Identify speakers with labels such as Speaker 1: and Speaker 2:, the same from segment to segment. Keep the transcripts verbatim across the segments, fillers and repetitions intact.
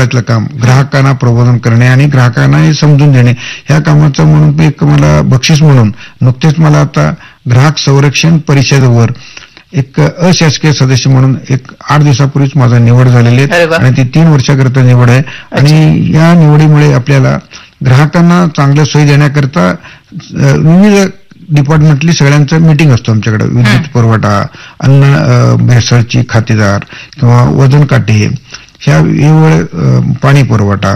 Speaker 1: दिवसभरातलं काम ग्राहकांना प्रबोधन करणे आणि ग्राहकांना हे समजून देणे, ह्या कामाचं म्हणून एक मला बक्षीस म्हणून नुकतेच मला आता ग्राहक संरक्षण परिषदेवर एक अशासकीय सदस्य म्हणून एक आठ दिवसापूर्वीच माझा निवड झालेली आहे आणि ती तीन वर्षाकरता निवड आहे. आणि या निवडीमुळे आपल्याला ग्राहकांना चांगल्या सोयी देण्याकरता विविध डिपार्टमेंटली सगळ्यांचं मीटिंग असतो आमच्याकडे. विद्युत पुरवठा, अन्न भेसळची खातेदार किंवा वजन काटे, ह्या वेगवेगळे पाणी पुरवठा,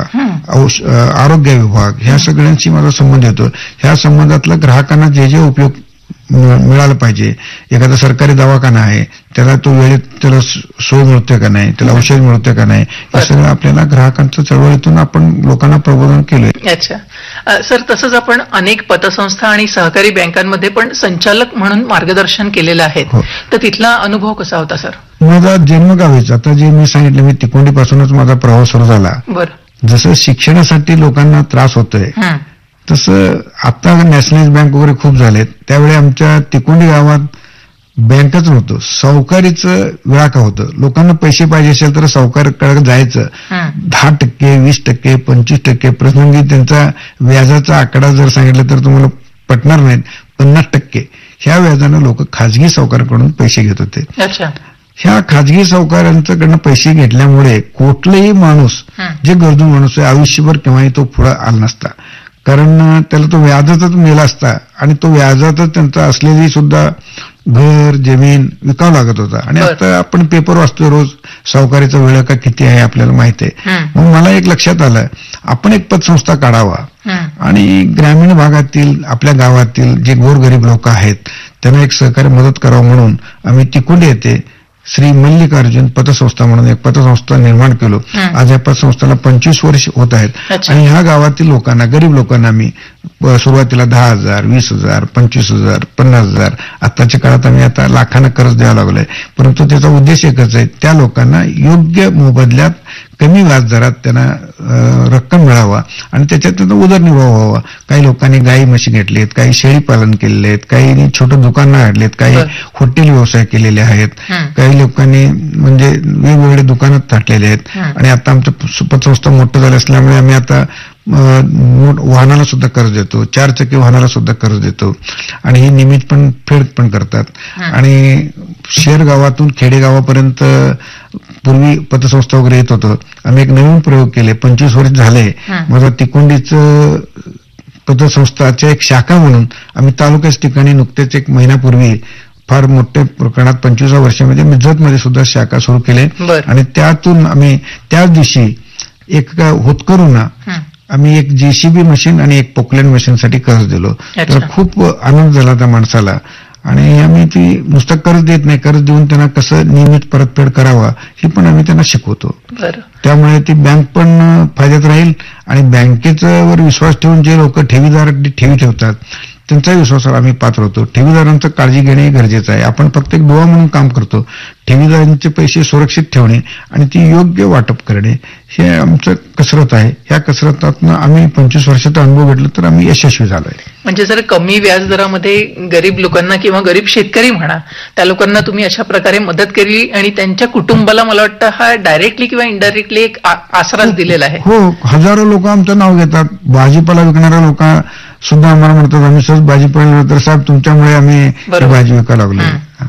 Speaker 1: आरोग्य विभाग, ह्या सगळ्यांशी माझा संबंध येतो. ह्या संबंधातला ग्राहकांना जे जे उपयोग मिळालं पाहिजे, एखादा सरकारी दवाखाना आहे त्याला तो वेळेत त्याला सोय मिळते का नाही, त्याला औषध मिळते का नाही, हे सगळं आपल्याला ग्राहकांच्या चळवळीतून आपण लोकांना प्रबोधन केलंय.
Speaker 2: अच्छा सर, तसंच आपण अनेक पतसंस्था आणि सहकारी बँकांमध्ये पण संचालक म्हणून मार्गदर्शन केलेलं आहे, तर तिथला अनुभव कसा होता सर?
Speaker 1: माझा जन्मगावीच आता जे मी सांगितलं, मी तिकोंडी पासूनच माझा प्रवास सुरू झाला.
Speaker 2: बरं.
Speaker 1: जसं शिक्षणासाठी लोकांना त्रास होतोय तसं आता नॅशनलाइज बँक वगैरे खूप झालेत, त्यावेळी आमच्या तिकोंडी गावात बँकच नव्हतं, सावकारीचं विळाका होतं. लोकांना पैसे पाहिजे असेल तर सावकारकडे जायचं, दहा टक्के वीस टक्के पंचवीस टक्के प्रसंगी त्यांचा व्याजाचा आकडा जर सांगितलं तर तुम्हाला पटणार नाहीत, पन्नास टक्के ह्या व्याजानं लोक खाजगी सावकाराकडून पैसे घेत होते. ह्या खाजगी सावकारांच्याकडनं पैसे घेतल्यामुळे कुठलाही माणूस जे गरजू माणूस आहे आयुष्यभर केव्हाही तो पुढे आला नसता, कारण त्याला तो व्याजातच मेला असता आणि तो व्याजातच त्यांचा असलेली सुद्धा घर जमीन विकावं लागत होता. आणि आता आपण पेपर वाचतोय रोज, सावकारीचा वेळ का किती आहे आपल्याला माहिती आहे. मग मला एक लक्षात आलं, आपण एक पतसंस्था काढावा आणि ग्रामीण भागातील आपल्या गावातील जे गोरगरीब लोक आहेत त्यांना एक सहकार्य मदत करावं म्हणून आम्ही तिकोंडी येथे श्री मल्लिकार्जुन पतसंस्था म्हणून एक पतसंस्था निर्माण केलो. आज या पतसंस्थेला पंचवीस वर्ष होत आहेत आणि ह्या गावातील लोकांना, गरीब लोकांना आम्ही सुरुवातीला दहा हजार वीस हजार पंचवीस हजार पन्नास हजार आताच्या काळात आम्ही आता लाखांना कर्ज द्यावं लागलोय. परंतु त्याचा उद्देश एकच आहे, त्या लोकांना योग्य मोबदल्यात कमी व्याजदरात त्यांना रक्कम मिळावा आणि त्याच्यात त्यांचा उदरनिर्वाह व्हावा. काही लोकांनी गाई म्हशी घेतलेत, काही शेळी पालन केलेले आहेत, काही छोटं दुकान काढलेत, काही हॉटेल व्यवसाय केलेले आहेत, काही लोकांनी म्हणजे वेगवेगळे दुकानात थाटलेले आहेत. आणि आता आमचं पतसंस्था मोठं झालं असल्यामुळे आम्ही आता वाहनाला सुद्धा कर्ज देतो, चार चाकी वाहनाला सुद्धा कर्ज देतो आणि हे नियमित पण फेड पण करतात. आणि शहर गावातून खेडेगावापर्यंत पूर्वी पतसंस्था वगैरे येत होतं, आम्ही एक नवीन प्रयोग केले. पंचवीस वर्ष झाले माझा तिकोंडीचं पतसंस्थाच्या एक शाखा म्हणून आम्ही तालुक्याच ठिकाणी नुकतेच एक महिन्यापूर्वी फार मोठ्या प्रमाणात पंचवीसा वर्षामध्ये मिरजमध्ये सुद्धा शाखा सुरू केले. आणि त्यातून आम्ही त्याच दिवशी एक होतकरूंना आम्ही एक जेसीबी मशीन आणि एक पोकलँड मशीनसाठी कर्ज दिलो. तर खूप आनंद झाला त्या माणसाला. आणि आम्ही ती नुसतं कर्ज देत नाही, कर्ज देऊन त्यांना कसं नियमित परतफेड करावा हे पण आम्ही त्यांना शिकवतो. त्यामुळे ती बँक पण फायद्यात राहील आणि बँकेवर विश्वास ठेवून जे लोक ठेवीदार ठेवी ठेवतात त्यांचाही विश्वासावर आम्ही पात्र होतो. ठेवीदारांचं काळजी घेणे गरजेचं आहे. आपण प्रत्येक दुवा म्हणून काम करतो. ठेवीदारांचे पैसे सुरक्षित ठेवणे आणि ती योग्य वाटप करणे हे आमचं कसरत आहे. या कसरतातनं आम्ही पंचवीस वर्षाचा अनुभव घेतला तर आम्ही यशस्वी झालोय.
Speaker 2: म्हणजे जर कमी व्याजदरामध्ये गरीब लोकांना किंवा गरीब शेतकरी म्हणा त्या लोकांना तुम्ही अशा प्रकारे मदत केली आणि त्यांच्या कुटुंबाला मला वाटतं हा डायरेक्टली किंवा इनडायरेक्टली एक आसराच दिलेला आहे.
Speaker 1: हो, हजारो लोक आमचं नाव घेतात. भाजीपाला विकणाऱ्या लोक सुद्धा आम्हाला म्हणतात आम्ही सहज भाजीपाला तर साहेब तुमच्यामुळे आम्ही भाजी विकायला लागलो.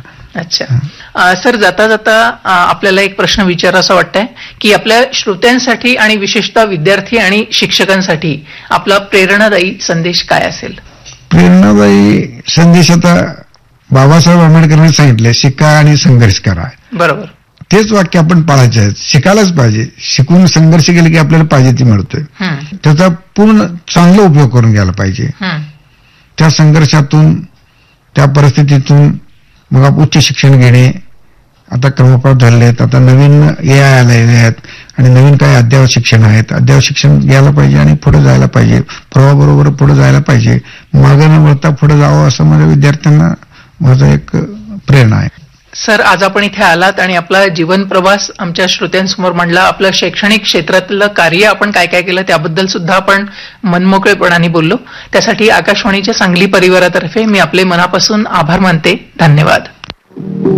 Speaker 2: अच्छा सर, जाता जाता आपल्याला एक प्रश्न विचारायचा वाटतंय की आपल्या श्रोत्यांसाठी आणि विशेषतः विद्यार्थी आणि शिक्षकांसाठी आपला प्रेरणादायी संदेश काय असेल?
Speaker 1: प्रेरणादायी संदेश आता बाबासाहेब आंबेडकरांनी सांगितले, शिका आणि संघर्ष करा.
Speaker 2: बरोबर,
Speaker 1: तेच वाक्य आपण पाळायचे आहेत. शिकायलाच पाहिजे. शिकून संघर्ष केले की आपल्याला पाहिजे ती मिळतोय. त्याचा पूर्ण चांगला उपयोग करून घ्यायला पाहिजे. त्या संघर्षातून त्या परिस्थितीतून मग आपण उच्च शिक्षण घेणे आता क्रमप्राप्त झालेले आहेत. आता नवीन ए आय आलेले आहेत आणि नवीन काही अद्ययावत शिक्षण आहेत. अद्ययावत शिक्षण घ्यायला पाहिजे आणि पुढे जायला पाहिजे. प्रवाहाबरोबर पुढे जायला पाहिजे. मागं न वळता पुढे जावं असं माझ्या विद्यार्थ्यांना माझं एक प्रेरणा आहे.
Speaker 2: सर, आज आपण इथे आलात आणि आपला जीवन प्रवास आमच्या श्रोत्यांसमोर मांडला. आपलं शैक्षणिक क्षेत्रातलं कार्य आपण काय काय केलं त्याबद्दल सुद्धा आपण मनमोकळेपणाने बोललो. त्यासाठी आकाशवाणीच्या सांगली परिवारातर्फे मी आपले मनापासून आभार मानते. धन्यवाद.